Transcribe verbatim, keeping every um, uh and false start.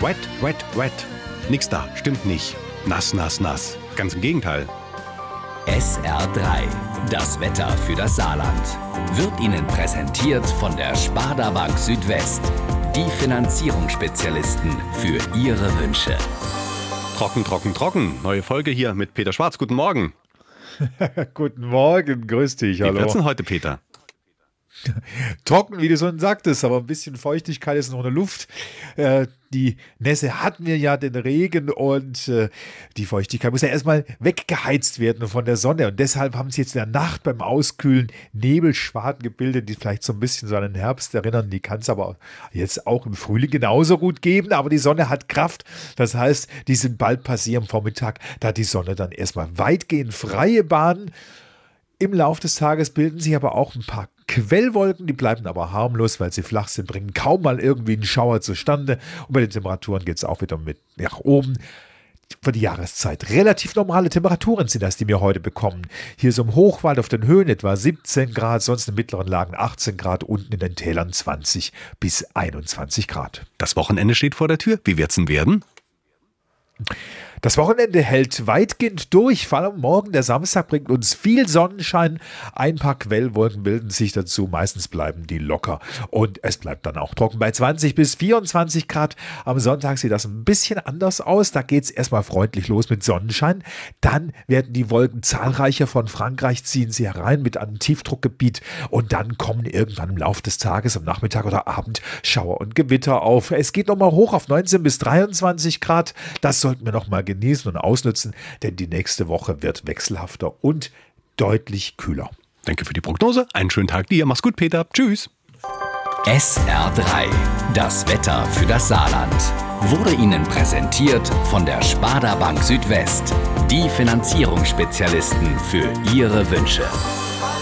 Wet, wet, wet. Nix da, stimmt nicht. Nass, nass, nass. Ganz im Gegenteil. S R drei, das Wetter für das Saarland, wird Ihnen präsentiert von der Sparda Bank Südwest. Die Finanzierungsspezialisten für Ihre Wünsche. Trocken, trocken, trocken. Neue Folge hier mit Peter Schwarz. Guten Morgen. Guten Morgen, grüß dich, hallo. Wie wird's denn heute, Peter? Trocken, wie du schon sagtest, aber ein bisschen Feuchtigkeit ist noch in der Luft. Äh, die Nässe hatten wir ja, den Regen, und äh, die Feuchtigkeit muss ja erstmal weggeheizt werden von der Sonne. Und deshalb haben sie jetzt in der Nacht beim Auskühlen Nebelschwaden gebildet, die vielleicht so ein bisschen so an den Herbst erinnern. Die kann es aber jetzt auch im Frühling genauso gut geben. Aber die Sonne hat Kraft. Das heißt, die sind bald passiert am Vormittag, da die Sonne dann erstmal weitgehend freie Bahn. Im Laufe des Tages bilden sich aber auch ein paar Quellwolken, die bleiben aber harmlos, weil sie flach sind, bringen kaum mal irgendwie einen Schauer zustande. Und bei den Temperaturen geht es auch wieder mit nach oben. Für die Jahreszeit relativ normale Temperaturen sind das, die wir heute bekommen. Hier so im Hochwald auf den Höhen etwa siebzehn Grad, sonst in mittleren Lagen achtzehn Grad, unten in den Tälern zwanzig bis einundzwanzig Grad. Das Wochenende steht vor der Tür. Wie wird's denn werden? Das Wochenende hält weitgehend durch, vor allem morgen, der Samstag, bringt uns viel Sonnenschein. Ein paar Quellwolken bilden sich dazu, meistens bleiben die locker. Und es bleibt dann auch trocken bei zwanzig bis vierundzwanzig Grad. Am Sonntag sieht das ein bisschen anders aus. Da geht es erstmal freundlich los mit Sonnenschein. Dann werden die Wolken zahlreicher, von Frankreich ziehen sie herein mit einem Tiefdruckgebiet. Und dann kommen irgendwann im Laufe des Tages, am Nachmittag oder Abend, Schauer und Gewitter auf. Es geht nochmal hoch auf neunzehn bis dreiundzwanzig Grad. Das sollten wir nochmal genießen und ausnutzen, denn die nächste Woche wird wechselhafter und deutlich kühler. Danke für die Prognose. Einen schönen Tag dir. Mach's gut, Peter. Tschüss. S R drei, das Wetter für das Saarland, wurde Ihnen präsentiert von der Sparda Bank Südwest. Die Finanzierungsspezialisten für Ihre Wünsche.